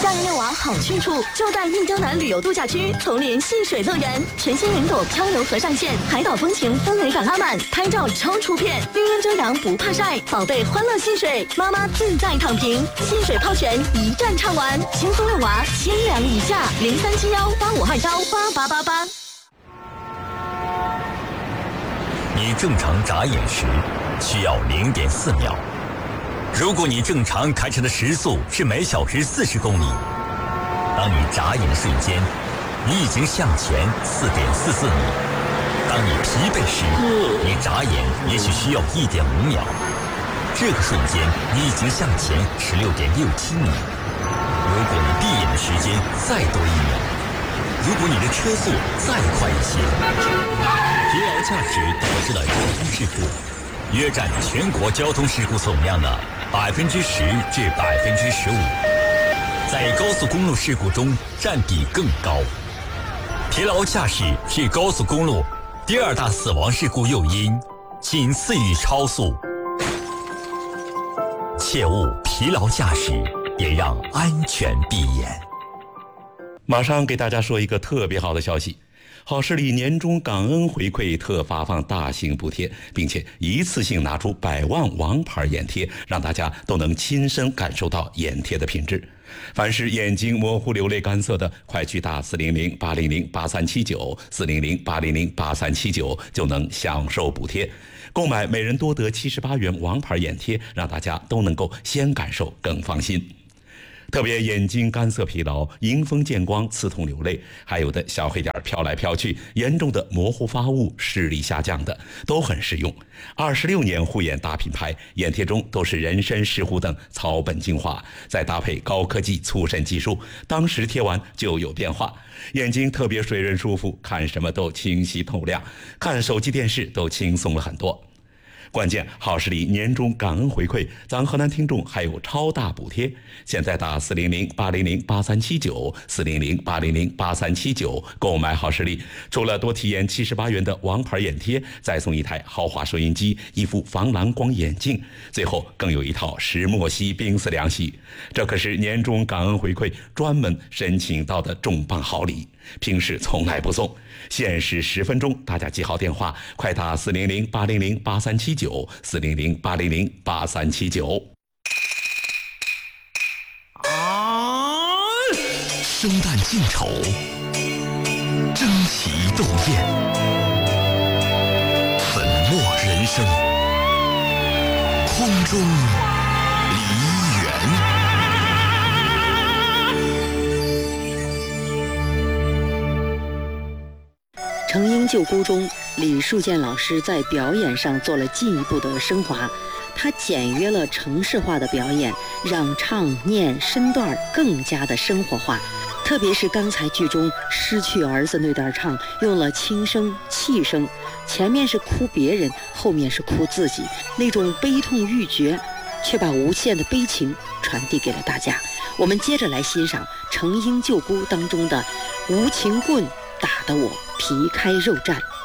家人遛娃好去处就在印江南旅游度假区丛林戏水乐园，全新云朵漂流河上线，海岛风情氛围感拉满，拍照超出片，绿荫遮阳不怕晒，宝贝欢乐戏水，妈妈自在躺平，戏水泡泉一站唱完，轻松遛娃千两以下，037185218888。 你正常眨眼时需要0.4秒。如果你正常开车的时速是每小时40公里，当你眨眼的瞬间，你已经向前4.44米。当你疲惫时，你眨眼也许需要1.5秒。这个瞬间，你已经向前16.67米。如果你闭眼的时间再多1秒，如果你的车速再快一些，疲劳驾驶导致了交通事故，约占全国交通事故总量的10%至15%，在高速公路事故中占比更高。疲劳驾驶是高速公路第2大死亡事故诱因，仅次于超速。切勿疲劳驾驶，也让安全闭眼。 马上给大家说一个特别好的消息，好视力年终感恩回馈特发放大型补贴，并且一次性拿出100万王牌眼贴，让大家都能亲身感受到眼贴的品质。凡是眼睛模糊流泪干涩的，快去打400-800-8379，400-800-8379就能享受补贴。购买每人多得78元王牌眼贴，让大家都能够先感受更放心。特别眼睛干涩疲劳、迎风见光、刺痛流泪，还有的小黑点飘来飘去，严重的模糊发物、视力下降的，都很适用。26年护眼大品牌，眼贴中都是人参、石斛等草本精华，再搭配高科技促渗技术，当时贴完就有变化，眼睛特别水润舒服，看什么都清晰透亮，看手机电视都轻松了很多。关键好视力年终感恩回馈，咱河南听众还有超大补贴，现在打400-800-8379，400-800-8379购买好视力，除了多体验78元的王牌眼贴，再送一台豪华收音机、一副防蓝光眼镜，最后更有一套石墨烯冰丝凉席，这可是年终感恩回馈专门申请到的重磅好礼，平时从来不送，限时10分钟，大家记好电话，快打400-800-8379，400-800-8379。 生旦净丑，争奇斗艳，粉墨人生，空中梨园。 程婴救孤中，李树建老师在表演上做了进一步的升华，他简约了程式化的表演，让唱念身段更加的生活化。特别是刚才剧中失去儿子那段唱，用了轻声气声，前面是哭别人，后面是哭自己，那种悲痛欲绝，却把无限的悲情传递给了大家。我们接着来欣赏程婴救孤当中的无情棍打得我皮开肉绽。